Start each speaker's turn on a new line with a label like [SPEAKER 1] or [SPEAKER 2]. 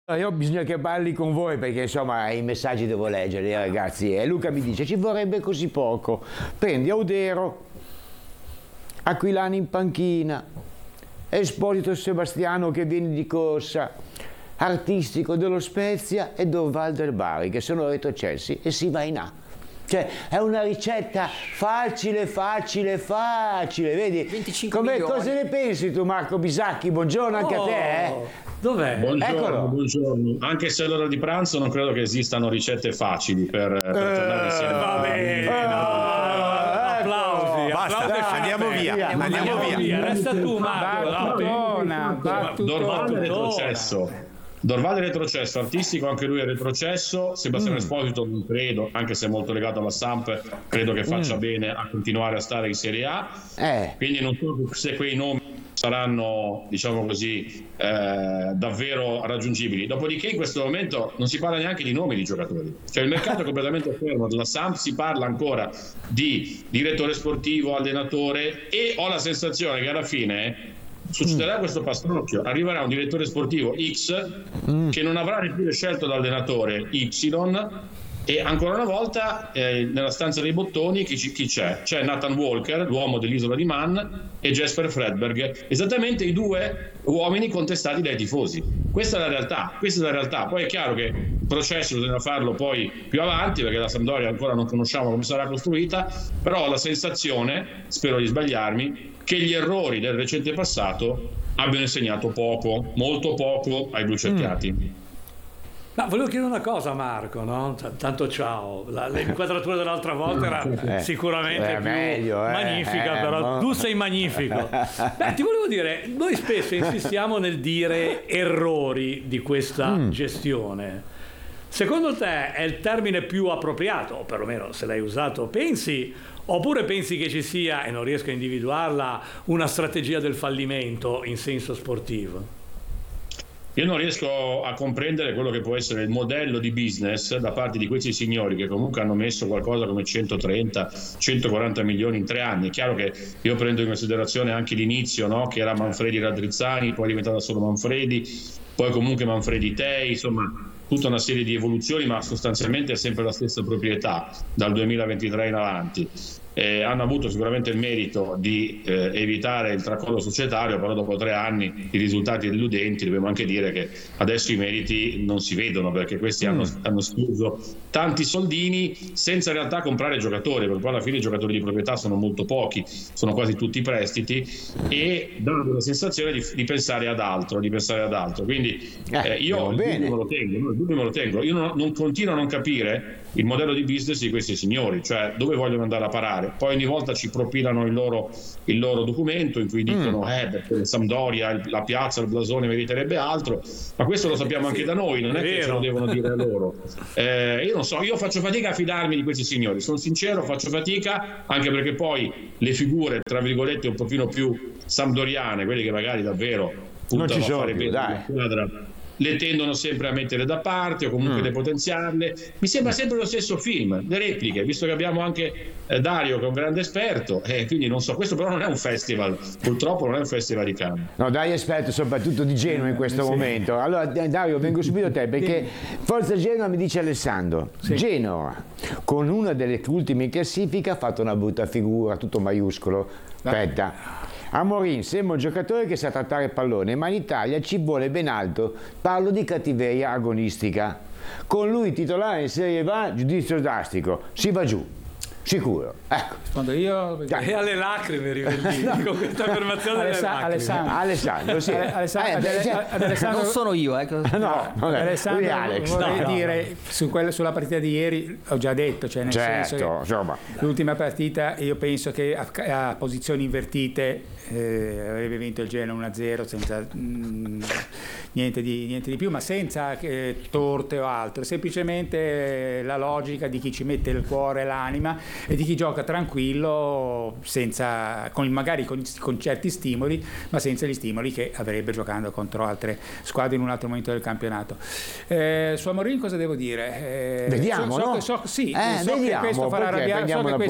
[SPEAKER 1] Io bisogna che parli con voi perché insomma i messaggi devo leggerli, ragazzi. E Luca mi dice: ci vorrebbe così poco. Prendi Audero, Aquilani in panchina, Esposito Sebastiano che viene di corsa, Artistico dello Spezia e Dorval del Bari che sono retrocessi e si va in A. Cioè è una ricetta facile, vedi?
[SPEAKER 2] 25 milioni.
[SPEAKER 1] Cosa ne pensi tu, Marco Bisacchi? Buongiorno anche a te.
[SPEAKER 3] Dov'è?
[SPEAKER 4] Buongiorno. Anche se è l'ora di pranzo non credo che esistano ricette facili per tornare insieme.
[SPEAKER 3] Va bene, applausi.
[SPEAKER 5] Basta, andiamo via.
[SPEAKER 3] Resta tu, Marco.
[SPEAKER 4] Dorval è retrocesso, Artistico anche lui è retrocesso, Sebastiano Esposito non credo, anche se è molto legato alla Samp, credo che faccia bene a continuare a stare in Serie A. Quindi non so se quei nomi saranno, diciamo così, davvero raggiungibili. Dopodiché in questo momento non si parla neanche di nomi di giocatori, cioè il mercato è completamente fermo. Della Samp si parla ancora di direttore sportivo, allenatore, e ho la sensazione che alla fine succederà questo pastrocchio, arriverà un direttore sportivo X che non avrà neppure scelto l'allenatore Y, e ancora una volta nella stanza dei bottoni chi c'è? C'è Nathan Walker, l'uomo dell'isola di Man, e Jesper Fredberg, esattamente i due uomini contestati dai tifosi. Questa è la realtà. Poi è chiaro che il processo bisogna farlo poi più avanti, perché la Sampdoria ancora non conosciamo come sarà costruita, però ho la sensazione, spero di sbagliarmi, che gli errori del recente passato abbiano insegnato molto poco ai blucerchiati.
[SPEAKER 3] Ma volevo chiedere una cosa a Marco, no? Tanto ciao, l'inquadratura dell'altra volta era sicuramente più
[SPEAKER 1] meglio,
[SPEAKER 3] magnifica, però tu sei magnifico. Beh, ti volevo dire, noi spesso insistiamo nel dire errori di questa gestione. Secondo te è il termine più appropriato, o perlomeno se l'hai usato pensi, oppure pensi che ci sia, e non riesco a individuarla, una strategia del fallimento in senso sportivo?
[SPEAKER 4] Io non riesco a comprendere quello che può essere il modello di business da parte di questi signori che comunque hanno messo qualcosa come 130-140 milioni in 3 anni. È chiaro che io prendo in considerazione anche l'inizio, no? Che era Manfredi Raddrizzani, poi è diventata solo Manfredi, poi comunque Manfredi Tei, insomma tutta una serie di evoluzioni, ma sostanzialmente è sempre la stessa proprietà dal 2023 in avanti. Hanno avuto sicuramente il merito di evitare il tracollo societario, però dopo 3 anni i risultati deludenti, dobbiamo anche dire che adesso i meriti non si vedono, perché questi hanno speso tanti soldini senza in realtà comprare giocatori, perché poi alla fine i giocatori di proprietà sono molto pochi, sono quasi tutti prestiti, e danno la sensazione di pensare ad altro, quindi io il dubbio me lo tengo. Io non continuo a non capire il modello di business di questi signori, cioè dove vogliono andare a parare. Poi ogni volta ci propinano il loro documento in cui dicono perché Sampdoria, la piazza, il blasone meriterebbe altro, ma questo lo sappiamo anche da noi, non è che ce lo devono dire loro. Io non so, io faccio fatica a fidarmi di questi signori, sono sincero, faccio fatica, anche perché poi le figure tra virgolette un pochino più sampdoriane, quelle che magari davvero puntano a fare bene la squadra, le tendono sempre a mettere da parte o comunque depotenziarle. Mi sembra sempre lo stesso film, le repliche, visto che abbiamo anche Dario che è un grande esperto, quindi non so, questo però non è un festival, purtroppo non è un festival di Cannes.
[SPEAKER 1] No, Dario è esperto soprattutto di Genoa in questo momento. Allora Dario, vengo subito a te, perché Forza Genoa mi dice Alessandro, Genoa con una delle ultime in classifica ha fatto una brutta figura, tutto maiuscolo. Aspetta, Amorim sembra un giocatore che sa trattare il pallone, ma in Italia ci vuole ben altro. Parlo di cattiveria agonistica. Con lui titolare in Serie A, giudizio drastico, si va giù, sicuro. Ecco.
[SPEAKER 2] Rispondo io.
[SPEAKER 3] E alle lacrime Rivellini, con questa affermazione
[SPEAKER 1] Alessandro, sì.
[SPEAKER 2] Non sono io,
[SPEAKER 1] No,
[SPEAKER 2] Alessandro,
[SPEAKER 1] Alex,
[SPEAKER 2] vorrei dire sulla partita di ieri, ho già detto, cioè nel senso che
[SPEAKER 1] insomma,
[SPEAKER 2] l'ultima partita io penso che a posizioni invertite avrebbe vinto il Genoa 1-0 senza niente di più, ma senza torte o altro, semplicemente la logica di chi ci mette il cuore e l'anima e di chi gioca tranquillo, magari con certi stimoli, ma senza gli stimoli che avrebbe giocando contro altre squadre in un altro momento del campionato. Su Amorim cosa devo dire?
[SPEAKER 1] Vediamo,
[SPEAKER 2] so che questo farà arrabbiare,